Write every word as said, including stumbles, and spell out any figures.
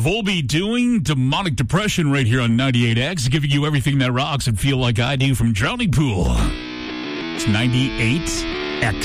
Volby doing Demonic Depression right here on ninety-eight X, giving you everything that rocks and Feel Like I Do from Drowning Pool. It's ninety-eight